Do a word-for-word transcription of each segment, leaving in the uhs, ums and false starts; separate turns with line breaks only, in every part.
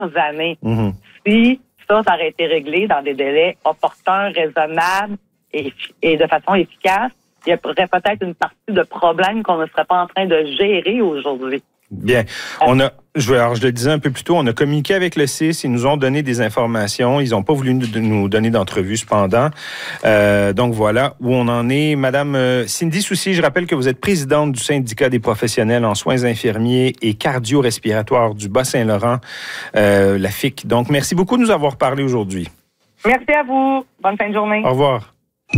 années.
Mm-hmm.
Si ça, ça aurait été réglé dans des délais opportuns, raisonnables et, et de façon efficace, il y aurait peut-être une partie de problèmes qu'on ne serait pas en train de gérer aujourd'hui.
Bien. On a, je, alors je le disais un peu plus tôt, on a communiqué avec le C I S, ils nous ont donné des informations, ils n'ont pas voulu nous, nous donner d'entrevue cependant. Euh, donc voilà où on en est. Madame euh, Cindy Soucy, je rappelle que vous êtes présidente du syndicat des professionnels en soins infirmiers et cardio-respiratoires du Bas-Saint-Laurent, euh, la F I C. Donc merci beaucoup de nous avoir parlé aujourd'hui.
Merci à vous. Bonne fin de journée.
Au revoir.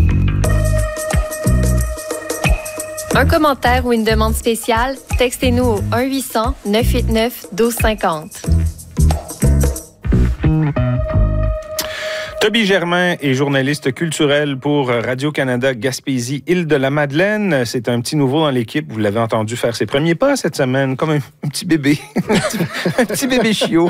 Un commentaire ou une demande spéciale, textez-nous au un huit cents neuf huit neuf un deux cinq zéro.
Toby Germain est journaliste culturel pour Radio-Canada Gaspésie-Île-de-la-Madeleine. C'est un petit nouveau dans l'équipe. Vous l'avez entendu faire ses premiers pas cette semaine, comme un, un petit bébé. un petit bébé chiot.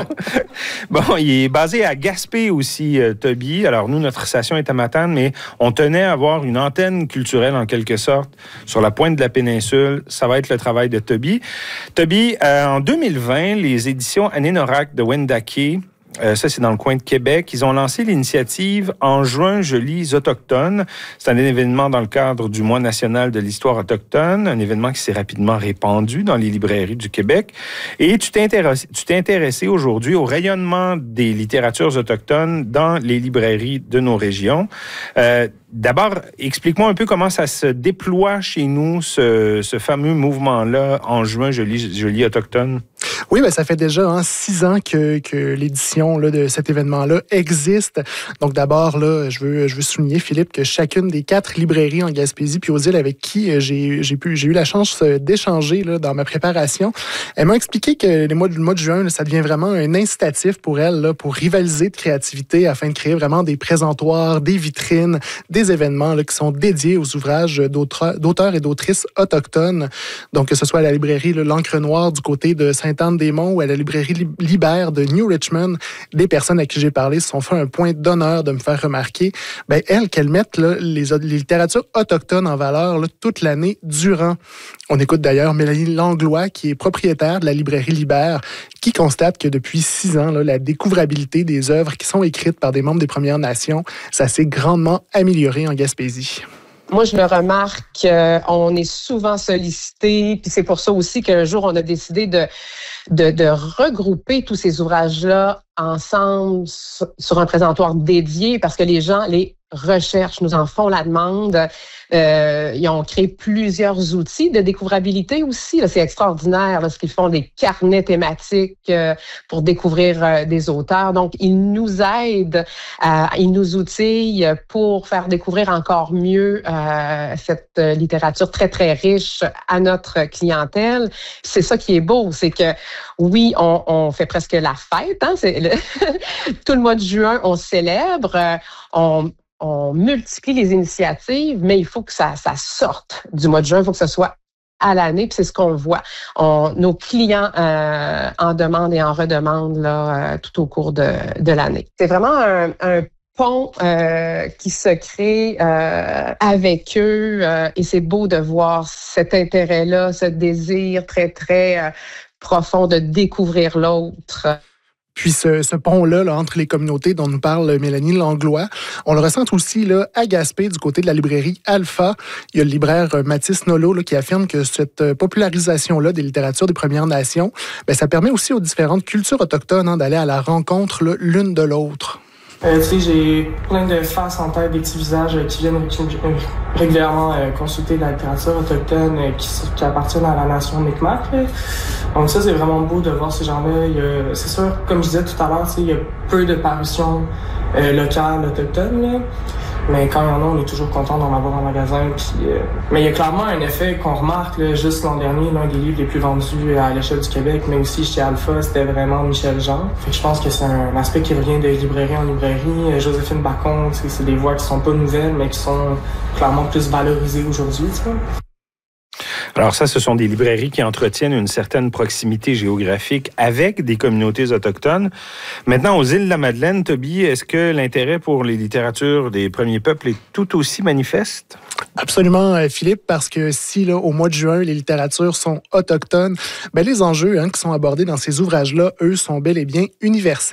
Bon, il est basé à Gaspé aussi, euh, Toby. Alors, nous, notre station est à Matane, mais on tenait à avoir une antenne culturelle, en quelque sorte, sur la pointe de la péninsule. Ça va être le travail de Toby. Toby, euh, en deux mille vingt, les éditions Anénorak de Wendake, Euh, ça, c'est dans le coin de Québec. Ils ont lancé l'initiative « En juin, je lis autochtone ». C'est un événement dans le cadre du Mois national de l'histoire autochtone, un événement qui s'est rapidement répandu dans les librairies du Québec. Et tu t'es intéressé, tu t'es intéressé aujourd'hui au rayonnement des littératures autochtones dans les librairies de nos régions. Euh, D'abord, explique-moi un peu comment ça se déploie chez nous, ce, ce fameux mouvement-là, « En juin, je lis, je lis autochtone ».
Oui, ben ça fait déjà hein, six ans que, que l'édition là, de cet événement-là existe. Donc d'abord, là, je veux, je veux souligner, Philippe, que chacune des quatre librairies en Gaspésie puis aux îles avec qui j'ai, j'ai, pu, j'ai eu la chance d'échanger là, dans ma préparation, elles m'ont expliqué que les mois, le mois de juin, là, ça devient vraiment un incitatif pour elles là, pour rivaliser de créativité afin de créer vraiment des présentoirs, des vitrines, des événements là, qui sont dédiés aux ouvrages d'auteurs, d'auteurs et d'autrices autochtones. Donc que ce soit à la librairie là, L'Encre Noire du côté de Sainte-Anne-des-Monts ou à la librairie Libère de New Richmond, des personnes à qui j'ai parlé se sont fait un point d'honneur de me faire remarquer, ben elles, qu'elles mettent là, les, les littératures autochtones en valeur là, toute l'année durant. On écoute d'ailleurs Mélanie Langlois, qui est propriétaire de la librairie Libère, qui constate que depuis six ans, là, la découvrabilité des œuvres qui sont écrites par des membres des Premières Nations, ça s'est grandement amélioré en Gaspésie.
Moi, je le remarque, euh, on est souvent sollicité, puis c'est pour ça aussi qu'un jour, on a décidé de, de, de regrouper tous ces ouvrages-là ensemble sur un présentoir dédié, parce que les gens les recherchent, nous en font la demande. Euh, ils ont créé plusieurs outils de découvrabilité aussi. Là, c'est extraordinaire là, ce qu'ils font, des carnets thématiques euh, pour découvrir euh, des auteurs. Donc, ils nous aident, euh, ils nous outillent pour faire découvrir encore mieux euh, cette euh, littérature très, très riche à notre clientèle. C'est ça qui est beau, c'est que oui, on, on fait presque la fête. Hein? C'est le tout le mois de juin, on célèbre, euh, on On multiplie les initiatives, mais il faut que ça, ça sorte du mois de juin. Il faut que ce soit à l'année, puis c'est ce qu'on voit. On, nos clients euh, en demandent et en redemandent là, euh, tout au cours de, de l'année. C'est vraiment un, un pont euh, qui se crée euh, avec eux euh, et c'est beau de voir cet intérêt-là, ce désir très, très euh, profond de découvrir l'autre.
Puis ce, ce pont-là là, entre les communautés dont nous parle Mélanie Langlois, on le ressent aussi là, à Gaspé, du côté de la librairie Alpha. Il y a le libraire Mathis Nolot là, qui affirme que cette popularisation-là des littératures des Premières Nations, bien, ça permet aussi aux différentes cultures autochtones hein, d'aller à la rencontre là, l'une de l'autre.
Euh, tu sais, j'ai plein de faces en tête, des petits visages euh, qui viennent qui, euh, régulièrement euh, consulter la littérature autochtone euh, qui, qui appartiennent à la nation Mi'kmaq. Là. Donc ça, c'est vraiment beau de voir ces gens-là. Il y a, c'est sûr, comme je disais tout à l'heure, tu sais, il y a peu de parutions euh, locales autochtones, là. Mais quand il y en a, on est toujours content d'en avoir en magasin. Puis, euh... Mais il y a clairement un effet qu'on remarque. Là, juste l'an dernier, l'un des livres les plus vendus à l'échelle du Québec, mais aussi chez Alpha, c'était vraiment Michel Jean. Fait que je pense que c'est un aspect qui revient de librairie en librairie. Joséphine Bacon, c'est des voix qui sont pas nouvelles, mais qui sont clairement plus valorisées aujourd'hui. Tu vois.
Alors ça, ce sont des librairies qui entretiennent une certaine proximité géographique avec des communautés autochtones. Maintenant, aux îles de la Madeleine, Toby, est-ce que l'intérêt pour les littératures des premiers peuples est tout aussi manifeste?
Absolument, Philippe, parce que si, là, au mois de juin, les littératures sont autochtones, ben, les enjeux hein, qui sont abordés dans ces ouvrages-là, eux, sont bel et bien universels.